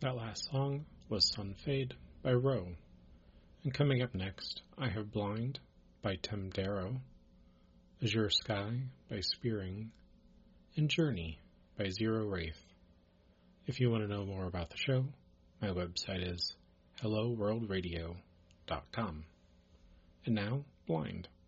That last song was Sun Fade by Roe. And coming up next, I have Blind by Tim Darrow, Azure Sky by Spearing, and Journey by Zero Wraith. If you want to know more about the show, my website is helloworldradio.com. And now, Blind.